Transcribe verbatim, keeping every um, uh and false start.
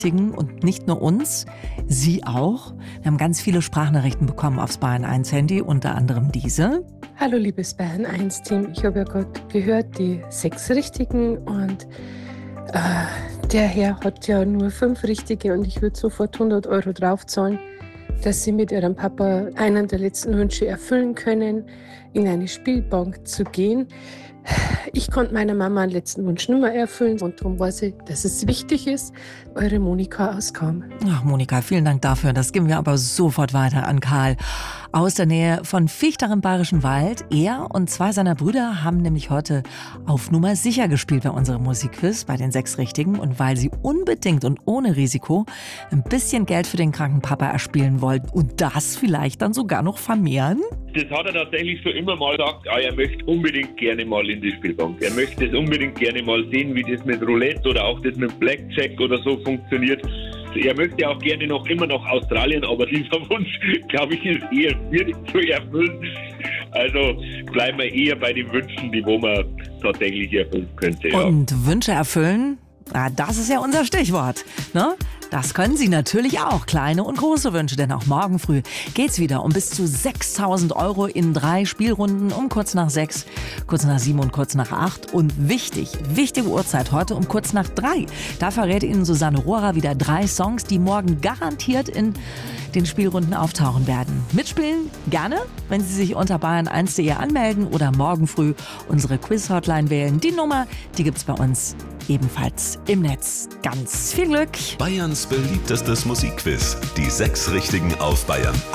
und nicht nur uns, Sie auch. Wir haben ganz viele Sprachnachrichten bekommen aufs Bayern eins Handy, unter anderem diese. Hallo liebes Bayern eins Team, ich habe ja gerade gehört, die sechs Richtigen und äh, der Herr hat ja nur fünf Richtige und ich würde sofort hundert Euro draufzahlen, dass Sie mit Ihrem Papa einen der letzten Wünsche erfüllen können, in eine Spielbank zu gehen. Ich konnte meiner Mama einen letzten Wunsch nicht mehr erfüllen und darum weiß ich, dass es wichtig ist. Eure Monika aus Cham. Ach Monika, vielen Dank dafür. Das geben wir aber sofort weiter an Karl aus der Nähe von Viechtach im Bayerischen Wald. Er und zwei seiner Brüder haben nämlich heute auf Nummer sicher gespielt bei unserem Musikquiz, bei den sechs Richtigen. Und weil sie unbedingt und ohne Risiko ein bisschen Geld für den kranken Papa erspielen wollten und das vielleicht dann sogar noch vermehren. Das hat er tatsächlich schon immer mal gesagt, ah, er möchte unbedingt gerne mal in die Spielbank. Er möchte es unbedingt gerne mal sehen, wie das mit Roulette oder auch das mit Blackjack oder so funktioniert. Er möchte auch gerne noch immer nach Australien, aber dieser Wunsch, glaube ich, ist eher schwierig zu erfüllen. Also bleiben wir eher bei den Wünschen, die wo man tatsächlich erfüllen könnte. Ja. Und Wünsche erfüllen, ah, das ist ja unser Stichwort, ne? Das können Sie natürlich auch, kleine und große Wünsche, denn auch morgen früh geht's wieder um bis zu sechstausend Euro in drei Spielrunden um kurz nach sechs, kurz nach sieben und kurz nach acht. Und wichtig, wichtige Uhrzeit heute um kurz nach drei. Da verrät Ihnen Susanne Rohrer wieder drei Songs, die morgen garantiert in den Spielrunden auftauchen werden. Mitspielen gerne, wenn Sie sich unter bayern eins punkt de anmelden oder morgen früh unsere Quiz-Hotline wählen. Die Nummer, die gibt's bei uns ebenfalls im Netz. Ganz viel Glück! Bayerns beliebtestes Musikquiz. Die sechs Richtigen auf Bayern